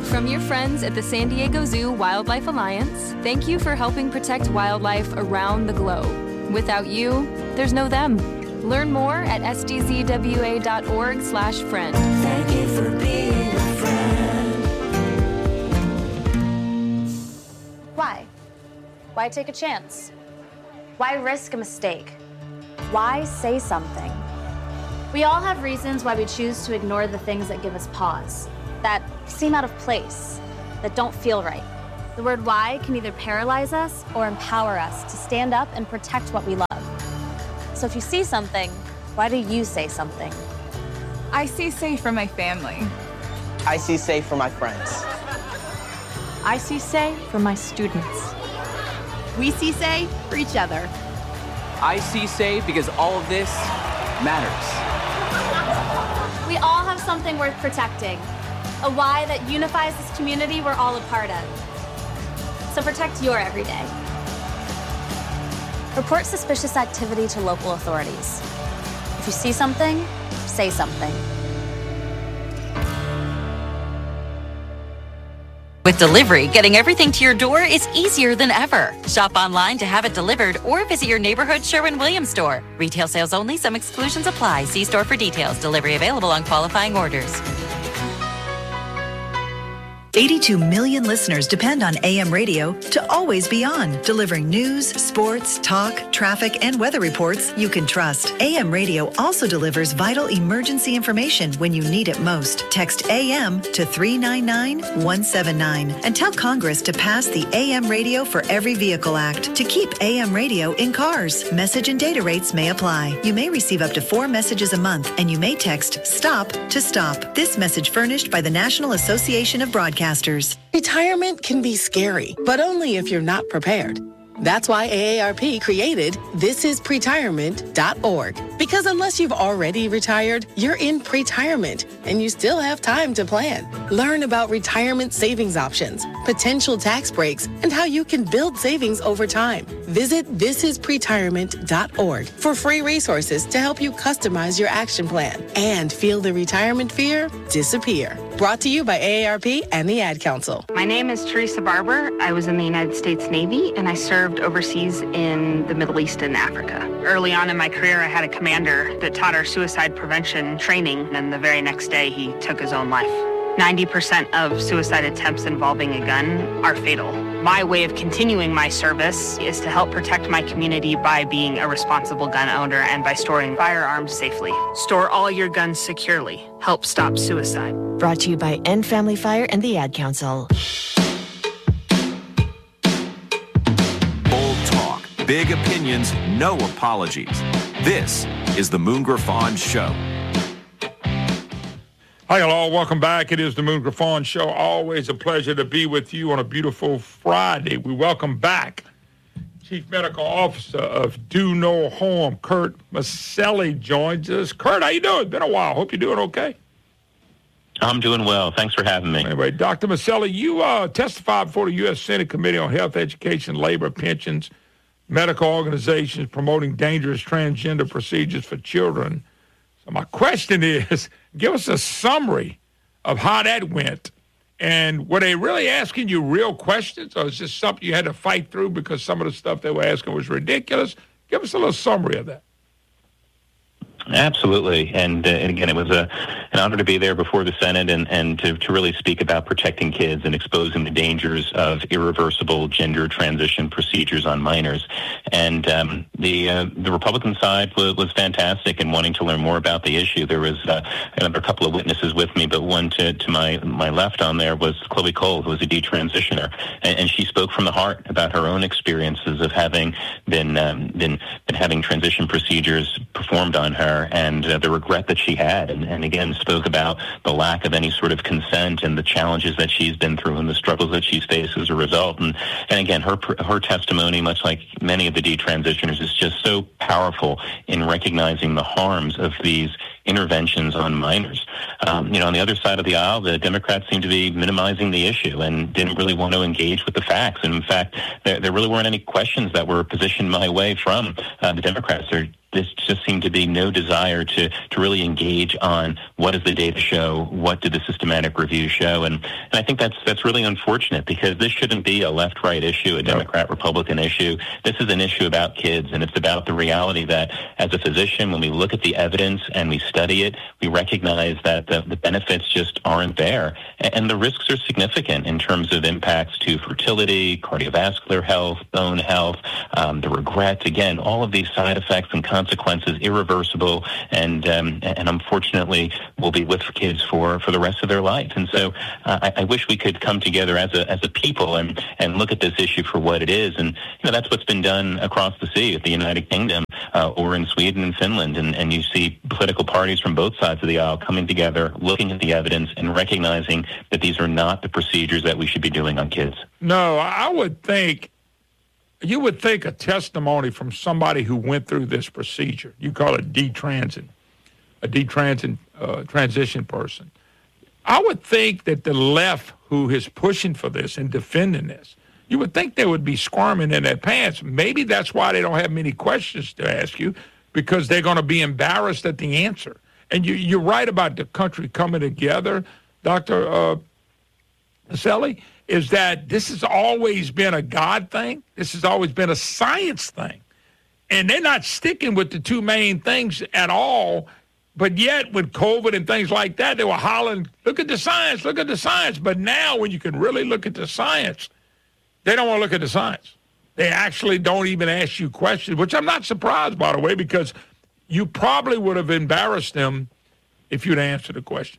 From your friends at the San Diego Zoo Wildlife Alliance, thank you for helping protect wildlife around the globe. Without you, there's no them. Learn more at sdzwa.org/friend. Thank you for being a friend. Why? Why take a chance? Why risk a mistake? Why say something? We all have reasons why we choose to ignore the things that give us pause, that seem out of place, that don't feel right. The word why can either paralyze us or empower us to stand up and protect what we love. So if you see something, why do you say something? I see safe for my family. I see safe for my friends. I see say for my students. We see say for each other. I see say because all of this matters. We all have something worth protecting, a why that unifies this community we're all a part of. So protect your everyday. Report suspicious activity to local authorities. If you see something, say something. With delivery, getting everything to your door is easier than ever. Shop online to have it delivered or visit your neighborhood Sherwin-Williams store. Retail sales only. Some exclusions apply. See store for details. Delivery available on qualifying orders. 82 million listeners depend on AM radio to always be on, delivering news, sports, talk, traffic, and weather reports you can trust. AM radio also delivers vital emergency information when you need it most. Text AM to 399-179 and tell Congress to pass the AM Radio for Every Vehicle Act to keep AM radio in cars. Message and data rates may apply. You may receive up to 4 messages a month, and you may text STOP to STOP. This message furnished by the National Association of Broadcasters. Retirement can be scary, but only if you're not prepared. That's why AARP created thisispretirement.org. Because unless you've already retired, you're in pretirement and you still have time to plan. Learn about retirement savings options, potential tax breaks, and how you can build savings over time. Visit thisispretirement.org for free resources to help you customize your action plan and feel the retirement fear disappear. Brought to you by AARP and the Ad Council. My name is Teresa Barber. I was in the United States Navy and I served overseas in the Middle East and Africa. Early on in my career, I had a commander that taught our suicide prevention training, and the very next day he took his own life. 90% of suicide attempts involving a gun are fatal. My way of continuing my service is to help protect my community by being a responsible gun owner and by storing firearms safely. Store all your guns securely. Help stop suicide. Brought to you by End Family Fire and the Ad Council. Bold talk, big opinions, no apologies. This is the Moon Griffon Show. Hi, hello. Welcome back. It is the Moon Griffon Show. Always a pleasure to be with you on a beautiful Friday. We welcome back Chief Medical Officer of Do No Harm, Kurt Maselli, joins us. Kurt, how you doing? It's been a while. Hope you're doing okay. I'm doing well. Thanks for having me. Anyway, Dr. Maselli, you testified before the U.S. Senate Committee on Health, Education, Labor, Pensions, medical organizations promoting dangerous transgender procedures for children. So my question is, give us a summary of how that went. And were they really asking you real questions, or is this something you had to fight through because some of the stuff they were asking was ridiculous? Give us a little summary of that. Absolutely. And again, it was an honor to be there before the Senate and to really speak about protecting kids and exposing the dangers of irreversible gender transition procedures on minors. And the Republican side was fantastic in wanting to learn more about the issue. There was another couple of witnesses with me, but one to my left on there was Chloe Cole, who was a detransitioner. And she spoke from the heart about her own experiences of having been having transition procedures performed on her, and the regret that she had, and again spoke about the lack of any sort of consent and the challenges that she's been through and the struggles that she's faced as a result. And again, her testimony, much like many of the detransitioners, is just so powerful in recognizing the harms of these interventions on minors. On the other side of the aisle, the Democrats seem to be minimizing the issue and didn't really want to engage with the facts. And in fact, there really weren't any questions that were positioned my way from the Democrats. There just seemed to be no desire to really engage on what does the data show, what did the systematic review show, and I think that's really unfortunate, because this shouldn't be a left-right issue, a Democrat-Republican issue. This is an issue about kids, and it's about the reality that as a physician, when we look at the evidence and we study it, we recognize that the benefits just aren't there, and the risks are significant in terms of impacts to fertility, cardiovascular health, bone health, the regrets, again, all of these side effects and consequences, irreversible, and unfortunately will be with kids for the rest of their life. And so I wish we could come together as a people and look at this issue for what it is. And that's what's been done across the sea at the United Kingdom or in Sweden and Finland. And you see political parties from both sides of the aisle coming together, looking at the evidence and recognizing that these are not the procedures that we should be doing on kids. No, you would think a testimony from somebody who went through this procedure, you call it transition person. I would think that the left who is pushing for this and defending this, you would think they would be squirming in their pants. Maybe that's why they don't have many questions to ask you, because they're going to be embarrassed at the answer. And you're right about the country coming together, Dr. Miceli, is that this has always been a God thing. This has always been a science thing. And they're not sticking with the two main things at all. But yet, with COVID and things like that, they were hollering, look at the science, look at the science. But now, when you can really look at the science, they don't want to look at the science. They actually don't even ask you questions, which I'm not surprised, by the way, because you probably would have embarrassed them if you'd answered the question.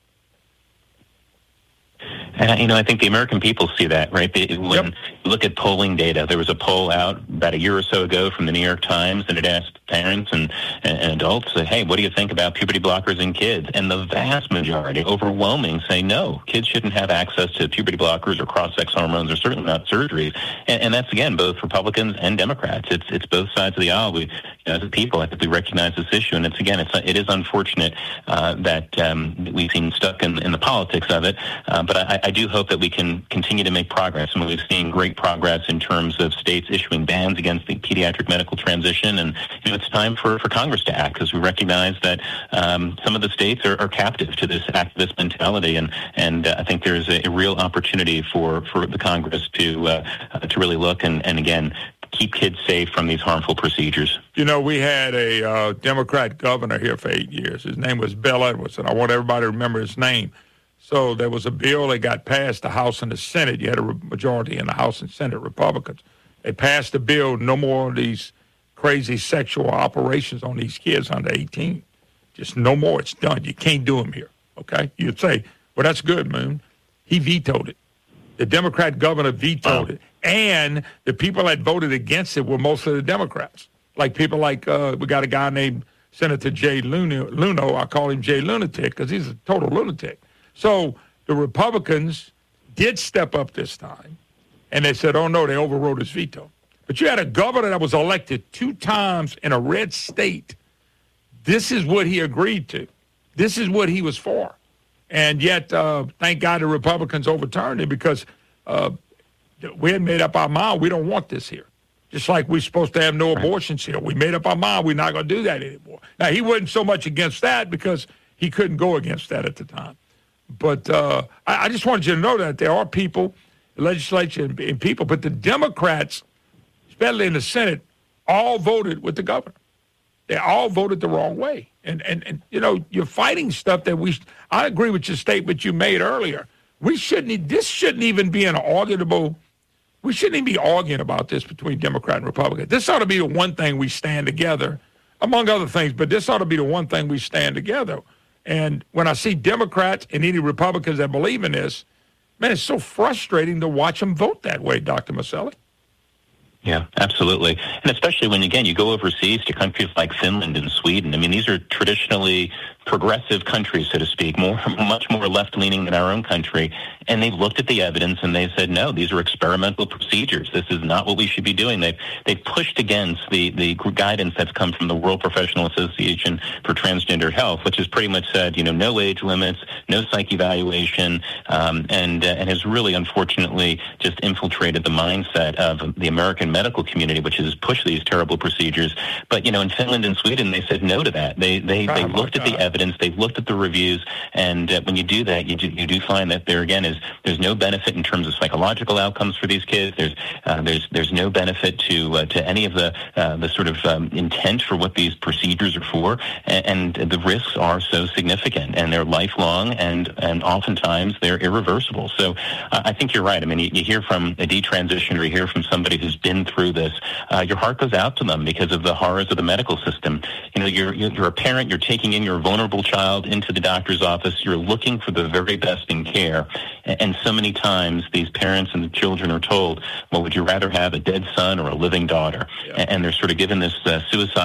And, I think the American people see that, right? When you look at polling data, there was a poll out about a year or so ago from the New York Times, and it asked parents and adults, hey, what do you think about puberty blockers in kids? And the vast majority, overwhelming, say no, kids shouldn't have access to puberty blockers or cross-sex hormones, or certainly not surgeries. And that's, again, both Republicans and Democrats. It's both sides of the aisle. We, as a people, I think we recognize this issue, and it is unfortunate that we seem stuck in the politics of it. But I do hope that we can continue to make progress. I mean, we've seen great progress in terms of states issuing bans against the pediatric medical transition, and it's time for Congress to act, because we recognize that some of the states are captive to this activist mentality, and I think there's a real opportunity for the Congress to really look and again keep kids safe from these harmful procedures. We had a Democrat governor here for 8 years. His name was Bill Edwards, and I want everybody to remember his name. So there was a bill that got passed, the House and the Senate. You had a majority in the House and Senate, Republicans. They passed a bill, no more of these crazy sexual operations on these kids under 18. Just no more. It's done. You can't do them here, okay? You'd say, well, that's good, Moon. He vetoed it. The Democrat governor vetoed it. And the people that voted against it were mostly the Democrats. Like people like, we got a guy named Senator Jay Luno. I call him Jay Lunatic because he's a total lunatic. So the Republicans did step up this time, and they said, oh, no, they overrode his veto. But you had a governor that was elected 2 times in a red state. This is what he agreed to. This is what he was for. And yet, thank God the Republicans overturned it, because we had made up our mind we don't want this here. Just like we're supposed to have no abortions here. We made up our mind we're not going to do that anymore. Now, he wasn't so much against that because he couldn't go against that at the time. But I just wanted you to know that there are people, the legislature and people, but the Democrats, especially in the Senate, all voted with the governor. They all voted the wrong way. And you're fighting stuff that I agree with your statement you made earlier. This shouldn't even be an arguable, we shouldn't even be arguing about this between Democrat and Republican. This ought to be the one thing we stand together, among other things, but this ought to be the one thing we stand together. And when I see Democrats and any Republicans that believe in this, man, it's so frustrating to watch them vote that way, Dr. Miceli. Yeah, absolutely. And especially when, again, you go overseas to countries like Finland and Sweden. I mean, these are traditionally progressive countries, so to speak, much more left-leaning than our own country. And they looked at the evidence and they said, no, these are experimental procedures. This is not what we should be doing. They've pushed against the guidance that's come from the World Professional Association for Transgender Health, which has pretty much said, no age limits, no psych evaluation, and has really, unfortunately, just infiltrated the mindset of the American American medical community, which has pushed these terrible procedures. But, in Finland and Sweden, they said no to that. They looked at the evidence, they looked at the reviews, and when you do that, you do find that there, again, there's no benefit in terms of psychological outcomes for these kids. There's no benefit to any of the sort of intent for what these procedures are for, and the risks are so significant, and they're lifelong, and oftentimes they're irreversible. So I think you're right. I mean, you hear from a detransitioner, or you hear from somebody who's been through this, your heart goes out to them because of the horrors of the medical system. You're a parent, you're taking in your vulnerable child into the doctor's office, you're looking for the very best in care, and so many times these parents and the children are told, well, would you rather have a dead son or a living daughter? Yeah. And they're sort of given this suicide